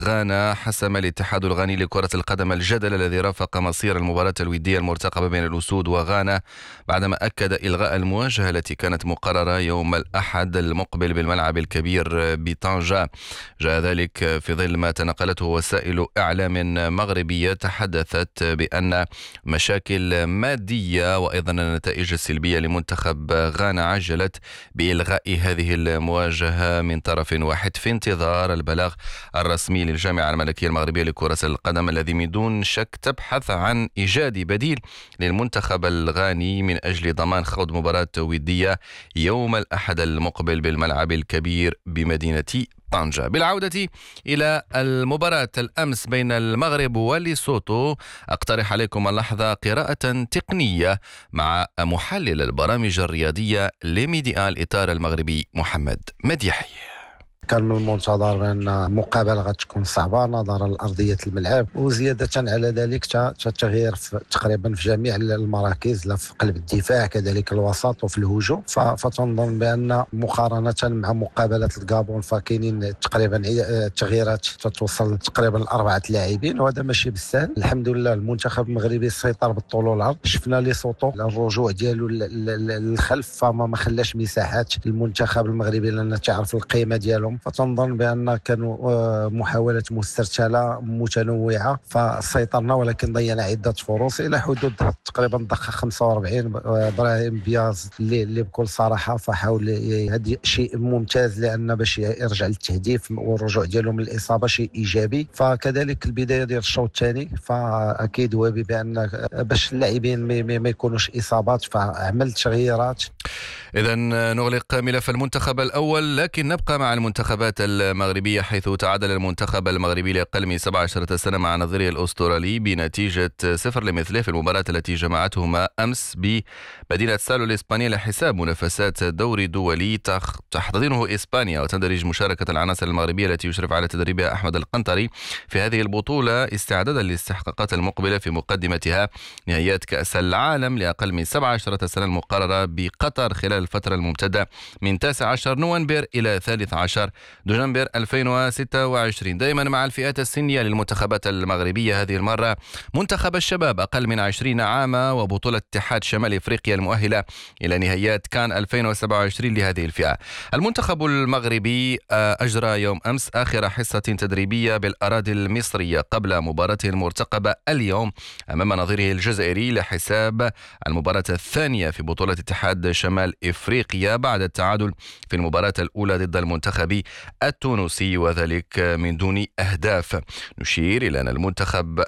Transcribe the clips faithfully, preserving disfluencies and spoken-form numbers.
غانا، حسم الاتحاد الغاني لكرة القدم الجدل الذي رافق مصير المباراة الودية المرتقبة بين الأسود وغانا بعدما أكد إلغاء المواجهة التي كانت مقررة يوم الأحد المقبل بالملعب الكبير بطنجة. جاء ذلك في ظل ما تنقلته وسائل إعلام مغربية تحدثت بأن مشاكل مادية وأيضا النتائج السلبية لمنتخب غانا عجلت بإلغاء هذه المواجهة من طرف واحد في انتظار البلاغ الرسمي للجامعة الملكية المغربية لكرة القدم الذي من دون شك تبحث عن إيجاد بديل للمنتخب الغاني من أجل ضمان خوض مباراة ودية يوم الأحد المقبل بالملعب الكبير بمدينة طنجة. بالعودة إلى المباراة الأمس بين المغرب وليسوتو، أقترح عليكم اللحظة قراءة تقنية مع محلل البرامج الرياضية لميديا الإطار المغربي محمد مديحي. كان من المنتظر بأن مقابلة غتكون صعبة نظرا لأرضية الملعب، وزيادة على ذلك تغيير تقريبا في جميع المراكز، لا في قلب الدفاع كذلك الوسط وفي الهجوم. فتنظن بأن مقارنة مع مقابلة الغابون فكاينين تقريبا تغييرات تتوصل تقريبا لأربعة لاعبين، وهذا ماشي بالسهل. الحمد لله المنتخب المغربي سيطر بالطول والعرض. شفنا لي صوتو الرجوع ديالو للخلف فما ما خلاش مساحات للمنتخب المغربي لأنه تعرف القيمة ديالهم. فتنظن بأن كانوا محاولات مسترسلة متنوعة فسيطرنا، ولكن ضيعنا عدة فرص إلى حدود تقريبا دقيقة خمسة وأربعين. إبراهيم بياز اللي, اللي بكل صراحة فحاول، هذا شيء ممتاز لأن باش يرجع للتهديف والرجوع ديالهم من الإصابة شيء إيجابي. فكذلك البداية ديال الشوط الثاني فأكيد وابي بأن باش اللاعبين ما يكونوش إصابات فعملت تغييرات. إذن نغلق ملف المنتخب الأول، لكن نبقى مع المنتخبات المغربية، حيث تعادل المنتخب المغربي لأقل من سبع عشرة سنة مع نظيره الأسترالي بنتيجة صفر لمثله في المباراة التي جمعتهما أمس بمدينة سالو الإسبانية لحساب منافسات دوري دولي تحتضنه إسبانيا، وتندرج مشاركة العناصر المغربية التي يشرف على تدريبها أحمد القنطري في هذه البطولة استعدادا للاستحقاقات المقبلة في مقدمتها نهائيات كأس العالم لأقل من سبع عشرة سنة المقررة بقطر خلال الفترة الممتدة من تاسع عشر نوفمبر إلى ثالث عشر دجنبر ألفين وستة وعشرين. دائما مع الفئات السنية للمنتخبات المغربية، هذه المرة منتخب الشباب أقل من عشرين عاما وبطولة اتحاد شمال إفريقيا المؤهلة إلى نهائيات كان ألفين وسبعة وعشرين لهذه الفئة. المنتخب المغربي أجرى يوم أمس آخر حصة تدريبية بالأراضي المصرية قبل مباراته المرتقبة اليوم أمام نظيره الجزائري لحساب المباراة الثانية في بطولة اتحاد شمال إفريقيا بعد التعادل في المباراة الأولى ضد المنتخب التونسي وذلك من دون أهداف. نشير إلى أن المنتخب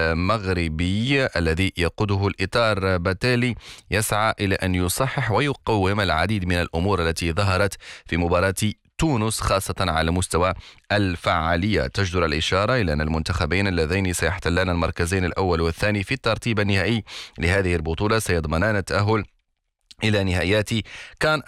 المغربي الذي يقوده الإطار باتيلي يسعى إلى أن يصحح ويقوم العديد من الأمور التي ظهرت في مباراة تونس، خاصة على مستوى الفعالية. تجدر الإشارة إلى أن المنتخبين اللذين سيحتلان المركزين الأول والثاني في الترتيب النهائي لهذه البطولة سيضمنان التأهل إلى نهائيات كان